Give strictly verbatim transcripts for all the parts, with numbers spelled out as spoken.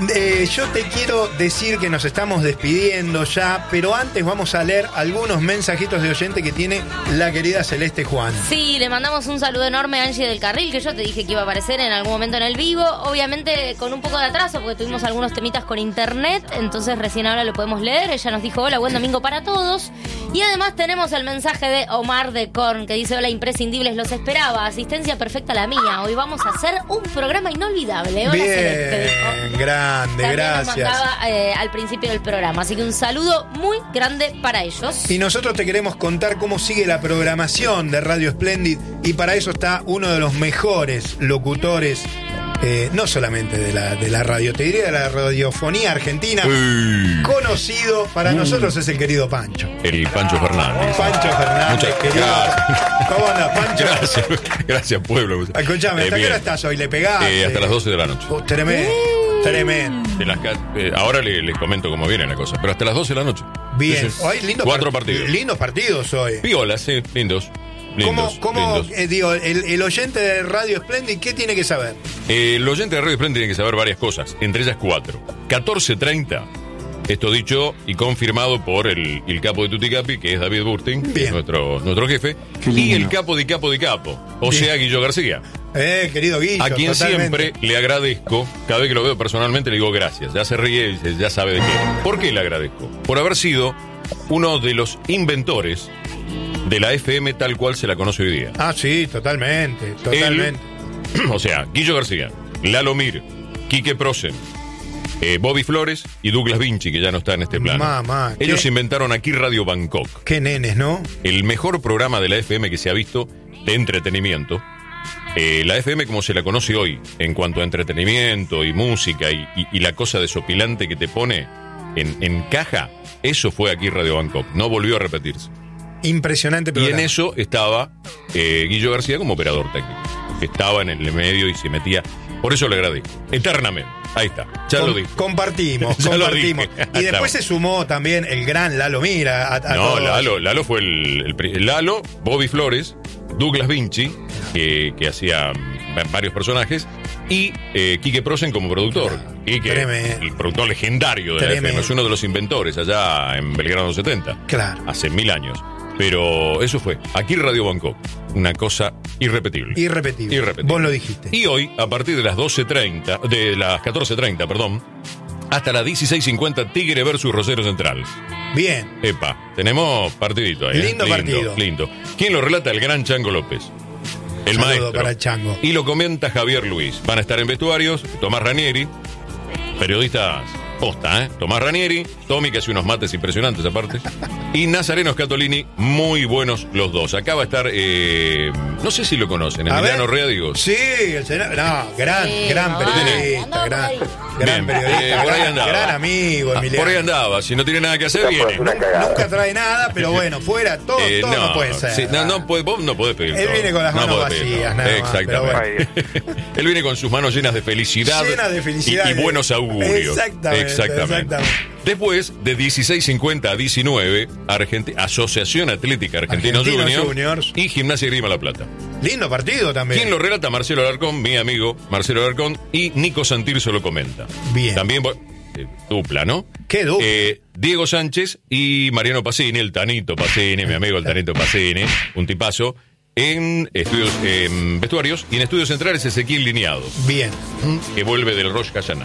Eh, yo te quiero decir que nos estamos despidiendo ya, pero antes vamos a leer algunos mensajitos de oyente que tiene la querida Celeste Juan. Sí, le mandamos un saludo enorme a Angie del Carril, que yo te dije que iba a aparecer en algún momento en el vivo, obviamente con un poco de atraso porque tuvimos algunos temitas con internet, entonces recién ahora lo podemos leer. Ella nos dijo: hola, buen domingo para todos. Y además tenemos el mensaje de Omar de Korn, que dice: hola, imprescindibles, los esperaba, asistencia perfecta la mía, hoy vamos a hacer un programa inolvidable. Hola, Bien, Celeste, dijo. grande, También gracias. nos mandaba eh, al principio del programa, así que un saludo muy grande para ellos. Y nosotros te queremos contar cómo sigue la programación de Radio Splendid, y para eso está uno de los mejores locutores, eh, no solamente de la, de la radio, te diría de la radiofonía argentina, Uy. conocido para Uh. nosotros es el querido Pancho. El Pancho Fernández. Pancho Fernández, Muchas querido. gracias. ¿Cómo andas, Pancho? Gracias, gracias, pueblo. Escuchame, Eh, ¿hasta qué bien. hora estás hoy? ¿Le pegás? Eh, hasta Eh, las doce de la noche. oh, tremendo, tremendo. De las ca- eh, ahora le- les comento cómo viene la cosa, pero hasta las doce de la noche. Bien. Entonces, Hoy lindos cuatro part- partidos. Lindos partidos hoy. Piolas, sí, lindos. ¿Cómo, Lindos, cómo lindos. eh, digo, el, el oyente de Radio Splendid, qué tiene que saber? Eh, el oyente de Radio Splendid tiene que saber varias cosas, entre ellas cuatro. catorce treinta, esto dicho y confirmado por el, el capo de Tuticapi, que es David Burting, que Bien. es nuestro, nuestro jefe, y el capo de capo de capo, o Bien. sea, Guillo García, Eh, querido Guillo, a quien totalmente. siempre le agradezco. Cada vez que lo veo personalmente le digo gracias. Ya se ríe y dice, ya sabe de qué. ¿Por qué le agradezco? Por haber sido uno de los inventores de la F M tal cual se la conoce hoy día. Ah, sí, totalmente, totalmente. O sea, Guillo García, Lalo Mir, Quique Prosen, eh, Bobby Flores y Douglas Vinci, que ya no está en este plano. Mamá, ¿qué? Ellos inventaron aquí Radio Bangkok, Qué nenes, ¿no? el mejor programa de la F M que se ha visto de entretenimiento. Eh, la F M como se la conoce hoy, en cuanto a entretenimiento y música y, y- y la cosa desopilante que te pone en, en caja, eso fue aquí Radio Bangkok, no volvió a repetirse. Impresionante Y programa. en eso estaba eh, Guillo García como operador técnico. Estaba en el medio y se metía. Por eso le agradezco. Eternamente. Ahí está. Ya Com- lo dije. Compartimos, Ya lo compartimos. dije. Y después Estamos. se sumó también el gran Lalo Mira. A, a No, todos. Lalo, Lalo fue el, el pri- Lalo, Bobby Flores, Douglas Vinci, que, que hacía mm, varios personajes, y eh, Quique Prosen como productor. Quique, Tremendo. el productor legendario de la F M, Tremendo. es uno de los inventores allá en Belgrano setenta. Claro. Hace mil años. Pero eso fue. Aquí Radio Bangkok. Una cosa irrepetible. Irrepetible. Irrepetible. Vos lo dijiste. Y hoy, a partir de las doce treinta, de las catorce treinta, perdón, hasta las dieciséis cincuenta, Tigre versus Rosario Central. Bien. Epa, tenemos partidito ahí. ¿eh? Lindo partido. Lindo. ¿Quién lo relata? El gran Chango López. El Saludo maestro. para Chango. Y lo comenta Javier Luis. Van a estar en vestuarios Tomás Ranieri, periodistas posta, ¿eh? Tomás Ranieri, Tommy, que hace unos mates impresionantes aparte, y Nazareno Scatolini, muy buenos los dos. Acá va a estar, eh, no sé si lo conocen, A Emiliano ver. Readigos. Sí, el senador. No, gran, Sí, gran no, periodista. andaba Gran, por ahí. gran Bien, periodista. eh, por ahí gran, andaba. gran amigo, Ah, Emiliano. por ahí andaba, si no tiene nada que hacer, viene. Nunca, nunca trae nada, pero bueno, fuera, todo, Eh, todo no, puede ser. sí, no, no puede, vos no podés pedir Él todo. viene con las No manos podés pedir vacías, todo. nada más, Exactamente. Él viene con sus manos llenas de felicidad. Llenas de felicidad. Y, y buenos augurios. Exactamente, exactamente. Después, de dieciséis cincuenta a diecinueve, Argenti- Asociación Atlética Argentino Argentinos Junior Juniors. y Gimnasia y Grima La Plata. Lindo partido también. ¿Quién lo relata? Marcelo Alarcón, mi amigo Marcelo Alarcón, y Nico Santirso lo comenta. Bien. También, vo- eh, dupla, ¿no? ¿Qué dupla? Eh, Diego Sánchez y Mariano Pacini, el Tanito Pacini, mi amigo el Tanito Pacini, un tipazo, en estudios, en vestuarios, y en estudios centrales Ezequiel Lineado, Bien. que vuelve del Rosh Hashanah.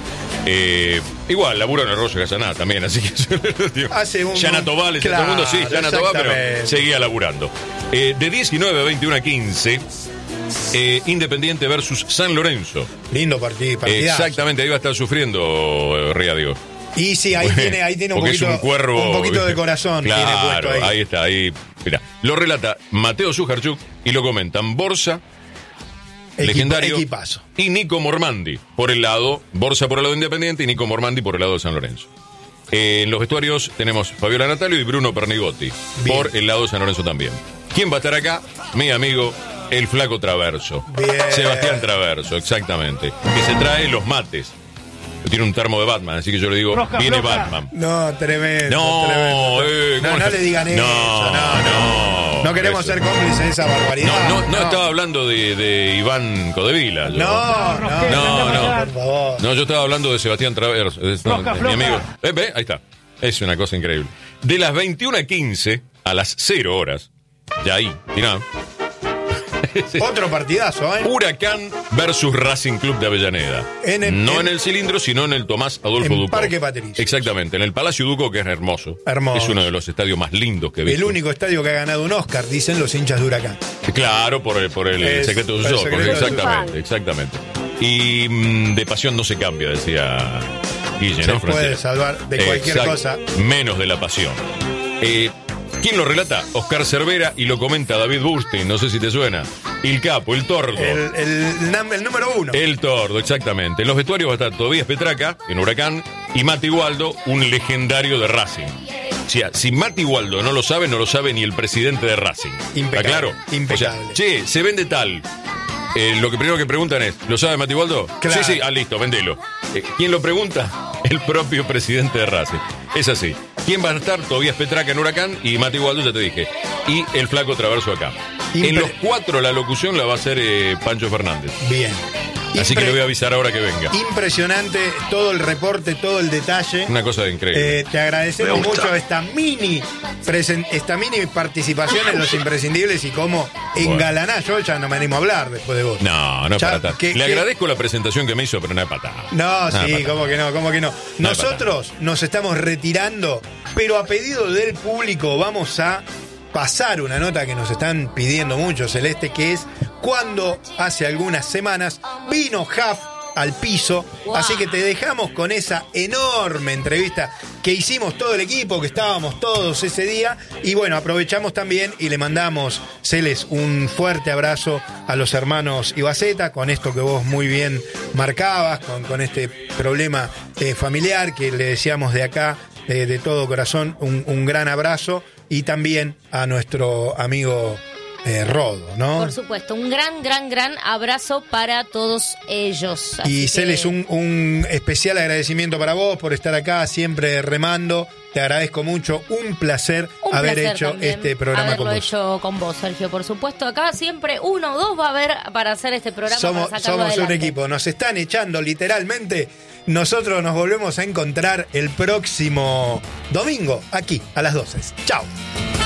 Eh, igual, laburo en el Rosh Hashanah también, así que digo, Hace un- Yana Tobal, decía claro, todo el mundo, sí, Yana Tobal, pero exactamente. seguía laburando. Eh, de diecinueve a veintiuno a quince, eh, Independiente versus San Lorenzo. Lindo partido. partidazo. Exactamente, ahí va a estar sufriendo eh, Ría, digo. Y sí, ahí tiene, ahí tiene un Porque poquito, es un cuervo, un poquito de ¿viste? corazón. Tiene Claro, puesto ahí. ahí está, ahí. Mira, lo relata Mateo Sujarchuk y lo comentan Borsa, Equipo- legendario, equipazo. y Nico Mormandi por el lado, Borsa por el lado Independiente y Nico Mormandi por el lado de San Lorenzo. Eh, en los vestuarios tenemos Fabiola Natalio y Bruno Pernigotti Bien. por el lado de San Lorenzo también. ¿Quién va a estar acá? Mi amigo, el Flaco Traverso. Bien. Sebastián Traverso, exactamente. Que se trae los mates. Tiene un termo de Batman, así que yo le digo, viene Batman. No, tremendo. No, tremendo. eh, no, ¿cómo no le- le digan no, eso. No, no. no. No, no queremos eso. ser cómplices de esa barbaridad. No, no, no, estaba hablando de, de Iván Codevila. Yo. No, no, No, no. por favor. No, yo estaba hablando de Sebastián Travers, es, no, Floja, mi floja. amigo. ¿Ve, ve? Ahí está. Es una cosa increíble. De las veintiuna a quince a las cero horas, ya ahí, mirá. Otro partidazo, ¿eh? Huracán versus Racing Club de Avellaneda. En el- no en- en el cilindro, sino en el Tomás Adolfo en Ducó. Parque Patricios. Exactamente, en el Palacio Ducó, que es hermoso. Hermoso. Es uno de los estadios más lindos que he visto. El único estadio que ha ganado un Oscar, dicen los hinchas de Huracán. Claro, por el, por el Es- secreto de por sus el ojos. secreto de sus Exactamente, ojos. exactamente. Y mm, de pasión no se cambia, decía Guille, Se ¿no? puede Francés? salvar de cualquier Exacto. cosa. Menos de la pasión. Eh, ¿Quién lo relata? Oscar Cervera y lo comenta David Burstein, no sé si te suena. El capo, el tordo. El, el, nam- el número uno. El tordo, exactamente. En los vestuarios va a estar Tobías Petraca, en Huracán, y Mati Waldo, un legendario de Racing. O sea, si Mati Waldo no lo sabe, no lo sabe ni el presidente de Racing. Impecable, ¿Está claro? impecable. O sea, che, se vende tal. Eh, lo que primero que preguntan es, ¿lo sabe Mati Waldo? Claro. Sí, sí, ah, listo, vendelo. Eh, ¿Quién lo pregunta? El propio presidente de Racing. Es así. ¿Quién va a estar? Tobías Petraca en Huracán y Mati Waldo, ya te dije. Y el flaco Traverso acá. Impre- En los cuatro la locución la va a hacer eh, Pancho Fernández. Bien. Así que Impre- le voy a avisar ahora que venga. Impresionante todo el reporte, todo el detalle. Una cosa increíble. Eh, te agradecemos Me gusta. mucho esta mini presen- esta mini participación en Los Imprescindibles y cómo engalanás. Yo ya no me animo a hablar después de vos. No, no es Ya, para tanto. ¿qué- Le qué? agradezco la presentación que me hizo, pero no es para tanto. No, Nada sí, para cómo que no, cómo que no. Nada Nosotros nos estamos retirando, pero a pedido del público vamos a pasar una nota que nos están pidiendo mucho, Celeste, que es cuando hace algunas semanas vino Huff al piso, Wow. así que te dejamos con esa enorme entrevista que hicimos todo el equipo, que estábamos todos ese día, y bueno, aprovechamos también y le mandamos, Celes, un fuerte abrazo a los hermanos Ibaceta, con esto que vos muy bien marcabas, con, con este problema eh, familiar que le deseamos de acá, eh, de todo corazón, un, un gran abrazo, y también a nuestro amigo eh, Rodo, ¿no? Por supuesto, un gran, gran, gran abrazo para todos ellos. Así Y que- Celes, un, un especial agradecimiento para vos por estar acá siempre remando. Te agradezco mucho. Un placer Un haber placer hecho también este programa haberlo con vos. hecho con vos, Sergio, por supuesto. Acá siempre uno o dos va a haber para hacer este programa. Somos, para sacarlo somos un adelante. equipo. Nos están echando literalmente. Nosotros nos volvemos a encontrar el próximo domingo aquí a las doce. Chao.